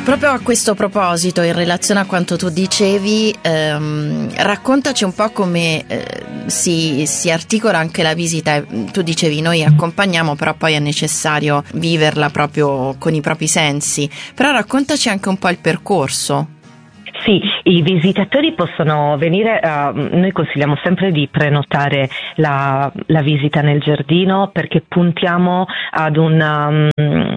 Proprio a questo proposito, in relazione a quanto tu dicevi, raccontaci un po' come si articola anche la visita. Tu dicevi noi accompagniamo, però poi è necessario viverla proprio con i propri sensi. Però raccontaci anche un po' il percorso. Sì, i visitatori possono venire, noi consigliamo sempre di prenotare la visita nel giardino, perché puntiamo ad un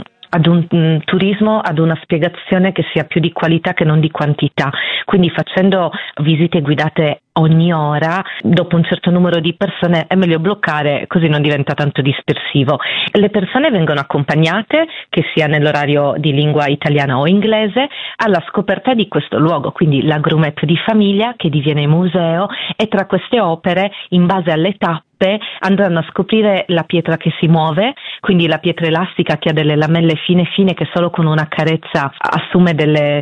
turismo, ad una spiegazione che sia più di qualità che non di quantità. Quindi facendo visite guidate ogni ora, dopo un certo numero di persone è meglio bloccare, così non diventa tanto dispersivo. Le persone vengono accompagnate, che sia nell'orario di lingua italiana o inglese, alla scoperta di questo luogo, quindi l'agrumette di famiglia che diviene museo, e tra queste opere, in base alle tappe, andranno a scoprire la pietra che si muove, quindi la pietra elastica che ha delle lamelle fine che solo con una carezza assume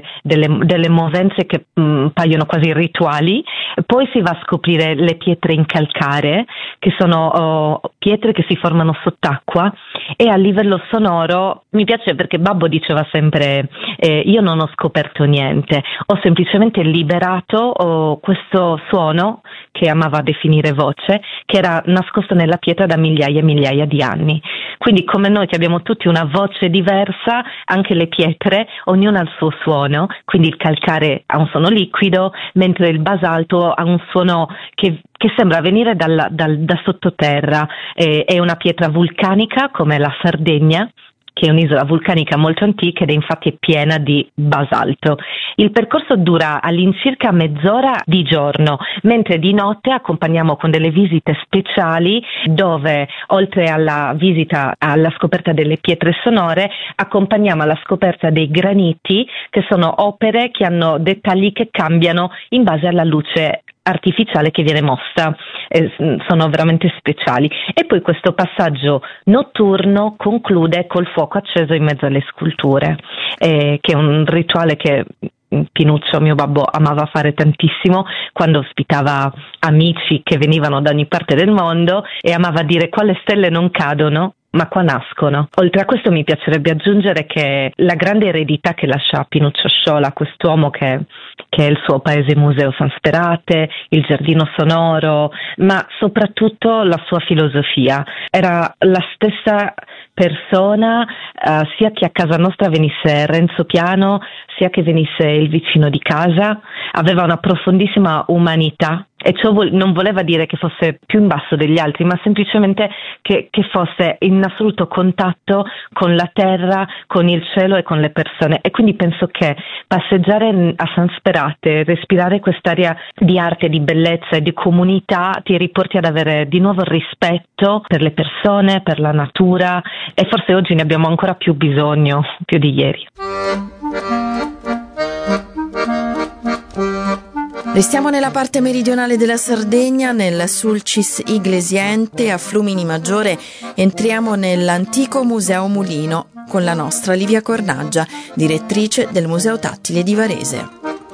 delle movenze che paiono quasi rituali. Poi si va a scoprire le pietre in calcare, che sono pietre che si formano sott'acqua, e a livello sonoro mi piace perché Babbo diceva sempre io non ho scoperto niente, ho semplicemente liberato questo suono che amava definire voce, che era nascosto nella pietra da migliaia e migliaia di anni. Quindi come noi che abbiamo tutti una voce diversa, anche le pietre, ognuna ha il suo suono, quindi il calcare ha un suono liquido, mentre il basalto ha un suono che sembra venire da sottoterra. È una pietra vulcanica come la Sardegna, che è un'isola vulcanica molto antica ed è infatti piena di basalto. Il percorso dura all'incirca mezz'ora di giorno, mentre di notte accompagniamo con delle visite speciali dove, oltre alla visita alla scoperta delle pietre sonore, accompagniamo alla scoperta dei graniti, che sono opere che hanno dettagli che cambiano in base alla luce artificiale che viene mossa, sono veramente speciali. E poi questo passaggio notturno conclude col fuoco acceso in mezzo alle sculture, che è un rituale che Pinuccio, mio babbo, amava fare tantissimo quando ospitava amici che venivano da ogni parte del mondo, e amava dire: quale stelle non cadono ma qua nascono. Oltre a questo mi piacerebbe aggiungere che la grande eredità che lascia Pinuccio Sciola, quest'uomo che è il suo paese museo San Sperate, il giardino sonoro, ma soprattutto la sua filosofia. Era la stessa persona, sia che a casa nostra venisse Renzo Piano, sia che venisse il vicino di casa. Aveva una profondissima umanità, e ciò non voleva dire che fosse più in basso degli altri, ma semplicemente che fosse in assoluto contatto con la terra, con il cielo e con le persone. E quindi penso che passeggiare a San Sperate, respirare quest'aria di arte, di bellezza e di comunità ti riporti ad avere di nuovo rispetto per le persone, per la natura, e forse oggi ne abbiamo ancora più bisogno, più di ieri. Restiamo nella parte meridionale della Sardegna, nel Sulcis Iglesiente, a Flumini Maggiore. Entriamo nell'antico Museo Mulino con la nostra Livia Cornaggia, direttrice del Museo Tattile di Varese.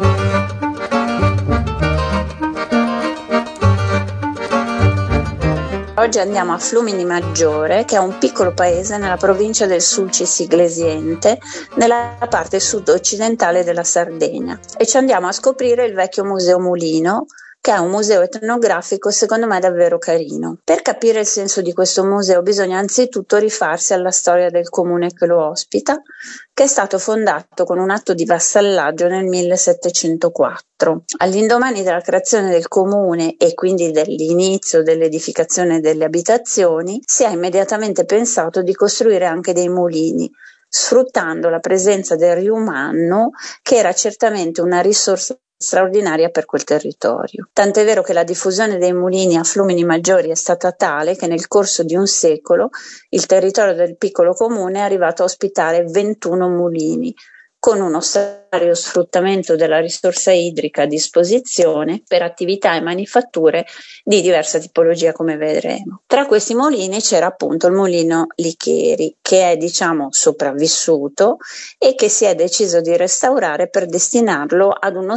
Oggi andiamo a Flumini Maggiore, che è un piccolo paese nella provincia del Sulcis Iglesiente, nella parte sud-occidentale della Sardegna, e ci andiamo a scoprire il vecchio Museo Mulino, che è un museo etnografico secondo me davvero carino. Per capire il senso di questo museo bisogna anzitutto rifarsi alla storia del comune che lo ospita, che è stato fondato con un atto di vassallaggio nel 1704. All'indomani della creazione del comune e quindi dell'inizio dell'edificazione delle abitazioni, si è immediatamente pensato di costruire anche dei mulini, sfruttando la presenza del Riumanno, che era certamente una risorsa straordinaria per quel territorio. Tant'è vero che la diffusione dei mulini a Flumini Maggiori è stata tale che nel corso di un secolo il territorio del piccolo comune è arrivato a ospitare 21 mulini, con uno straordinario sfruttamento della risorsa idrica a disposizione per attività e manifatture di diversa tipologia, come vedremo. Tra questi mulini c'era appunto il mulino Licheri, che è sopravvissuto e che si è deciso di restaurare per destinarlo ad uno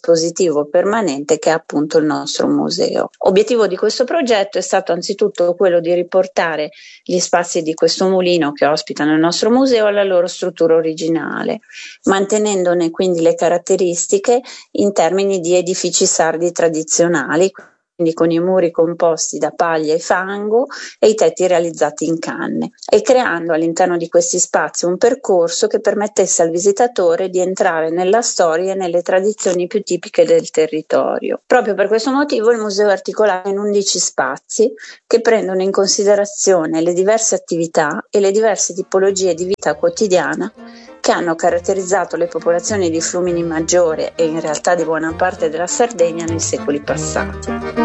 dispositivo permanente che è appunto il nostro museo. Obiettivo di questo progetto è stato anzitutto quello di riportare gli spazi di questo mulino che ospitano il nostro museo alla loro struttura originale, mantenendone quindi le caratteristiche in termini di edifici sardi tradizionali, quindi con i muri composti da paglia e fango e i tetti realizzati in canne, e creando all'interno di questi spazi un percorso che permettesse al visitatore di entrare nella storia e nelle tradizioni più tipiche del territorio. Proprio per questo motivo il museo è articolato in 11 spazi che prendono in considerazione le diverse attività e le diverse tipologie di vita quotidiana che hanno caratterizzato le popolazioni di Flumini Maggiore e in realtà di buona parte della Sardegna nei secoli passati.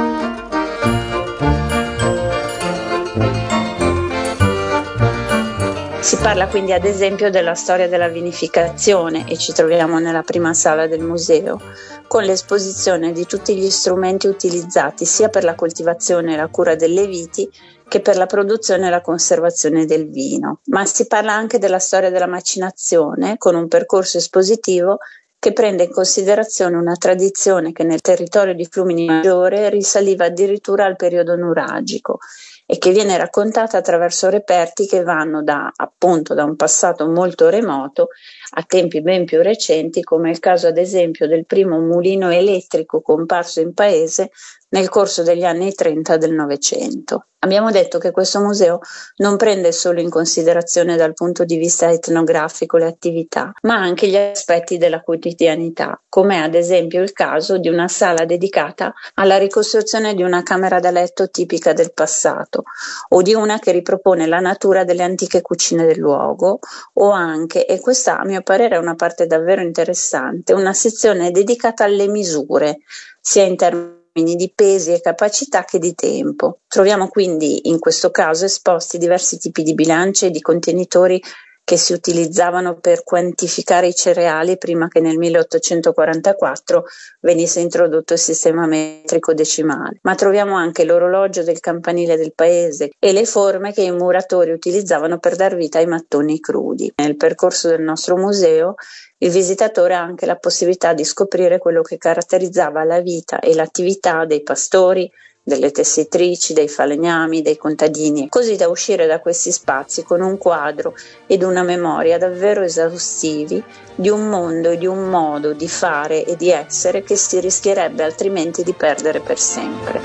Si parla quindi ad esempio della storia della vinificazione e ci troviamo nella prima sala del museo con l'esposizione di tutti gli strumenti utilizzati sia per la coltivazione e la cura delle viti che per la produzione e la conservazione del vino. Ma si parla anche della storia della macinazione con un percorso espositivo che prende in considerazione una tradizione che nel territorio di Flumini Maggiore risaliva addirittura al periodo nuragico e che viene raccontata attraverso reperti che vanno da un passato molto remoto a tempi ben più recenti, come il caso ad esempio del primo mulino elettrico comparso in paese nel corso degli anni 30 del Novecento. Abbiamo detto che questo museo non prende solo in considerazione dal punto di vista etnografico le attività, ma anche gli aspetti della quotidianità, come ad esempio il caso di una sala dedicata alla ricostruzione di una camera da letto tipica del passato, o di una che ripropone la natura delle antiche cucine del luogo, o anche, e questa a mio parere è una parte davvero interessante, una sezione dedicata alle misure, sia in termini di pesi e capacità che di tempo. Troviamo quindi in questo caso esposti diversi tipi di bilanci e di contenitori che si utilizzavano per quantificare i cereali prima che nel 1844 venisse introdotto il sistema metrico decimale. Ma troviamo anche l'orologio del campanile del paese e le forme che i muratori utilizzavano per dar vita ai mattoni crudi. Nel percorso del nostro museo il visitatore ha anche la possibilità di scoprire quello che caratterizzava la vita e l'attività dei pastori, delle tessitrici, dei falegnami, dei contadini, così da uscire da questi spazi con un quadro ed una memoria davvero esaustivi di un mondo e di un modo di fare e di essere che si rischierebbe altrimenti di perdere per sempre.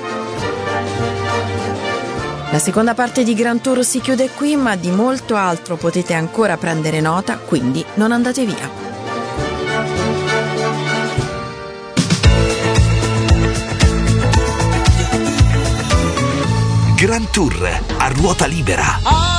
La seconda parte di Grand Tour si chiude qui, ma di molto altro potete ancora prendere nota, quindi non andate via. Grand Tour a ruota libera.